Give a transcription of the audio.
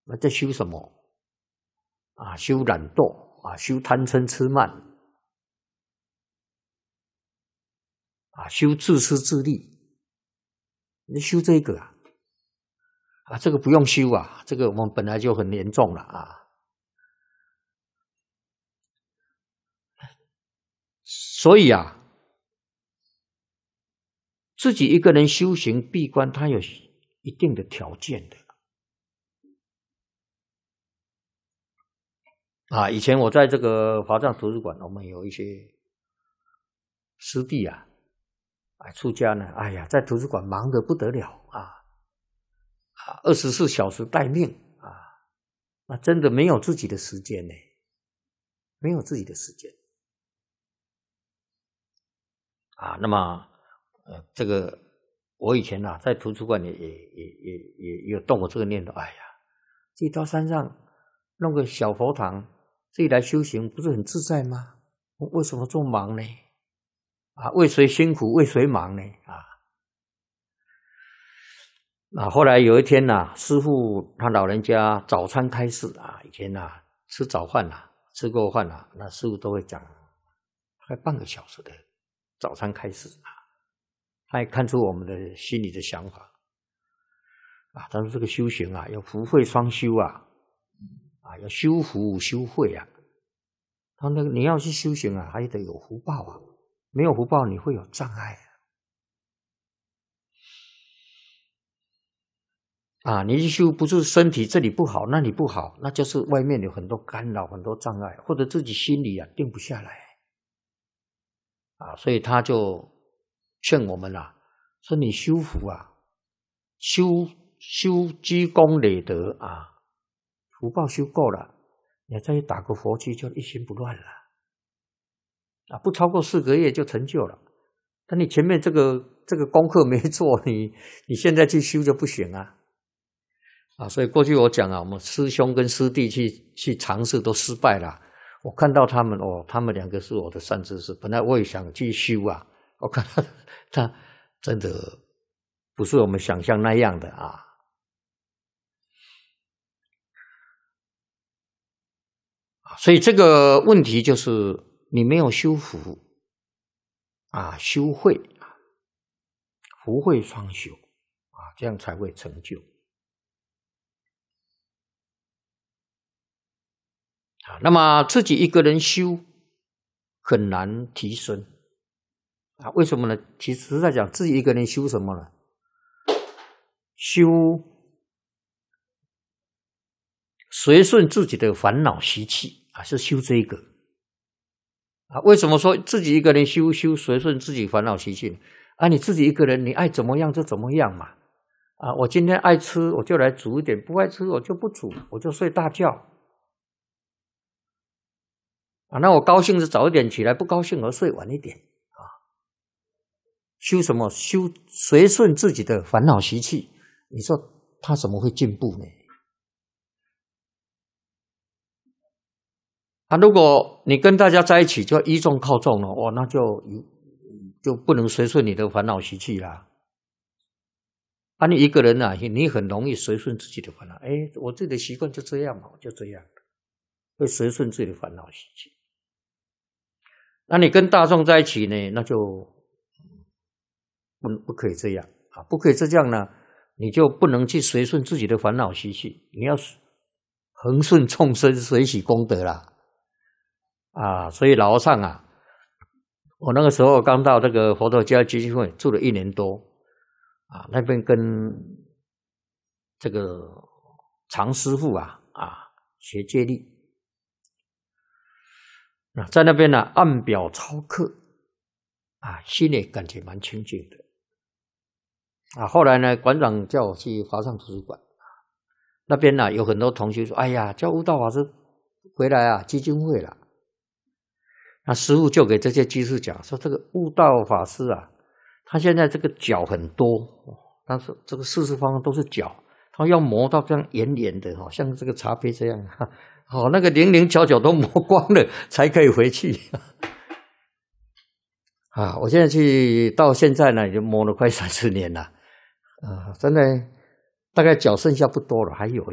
那在修什么？修懒惰修贪嗔痴慢修自私自利。你修这个这个不用修这个我们本来就很严重了所以自己一个人修行闭关，它有一定的条件的以前我在这个华藏图书馆，我们有一些师弟出家呢，哎呀，在图书馆忙得不得了24小时待命那真的没有自己的时间呢，没有自己的时间那么这个我以前在图书馆也有动过这个念头，哎呀，自己到山上弄个小佛堂，自己来修行，不是很自在吗？为什么这么忙呢？为谁辛苦为谁忙呢？后来有一天师父他老人家早餐开示以前吃早饭吃过饭那师父都会讲大概半个小时的早餐开示他也看出我们的心里的想法他说这个修行要福慧双修要修福修慧他说你要去修行还得有福报没有福报你会有障碍你去修不是身体这里不好那里不好，那就是外面有很多干扰很多障碍，或者自己心里定不下来所以他就劝我们说你修福修积功累德福报修够了，你再去打个佛七就一心不乱了不超过4个月就成就了。但你前面这个功课没做，你现在去修就不行所以过去我讲我们师兄跟师弟去尝试都失败了。我看到他们他们2个是我的善知识，本来我也想去修我看到他真的不是我们想象那样的所以这个问题就是你没有修福修慧福慧双修这样才会成就那么自己一个人修很难提升为什么呢？其实在讲自己一个人修什么呢？修随顺自己的烦恼习气是修这个为什么说自己一个人修随顺自己烦恼习气你自己一个人你爱怎么样就怎么样嘛我今天爱吃我就来煮一点，不爱吃我就不煮，我就睡大觉那我高兴是早一点起来，不高兴我睡晚一点修什么？修随顺自己的烦恼习气，你说他怎么会进步呢？如果你跟大家在一起就依众靠众了那就不能随顺你的烦恼习气啦你一个人你很容易随顺自己的烦恼我自己的习惯就这样嘛，我就这样会随顺自己的烦恼习气。那你跟大众在一起呢，那就不可以这样不可以这样呢，你就不能去随顺自己的烦恼习气，你要恒顺众生，随喜功德啦所以老和尚我那个时候刚到这个佛陀教育基金会住了1年多那边跟这个常师父学戒律在那边按表操课心里感觉蛮清净的后来呢馆长叫我去华藏图书馆那边有很多同学说哎呀叫悟道法师回来基金会了那师父就给这些居士讲说这个悟道法师他现在这个角很多但是这个四方方都是角，他要磨到这样圆圆的像这个茶杯这样那个零零角角都磨光了才可以回去我现在去到现在呢已经磨了快30年了真的大概角剩下不多了，还有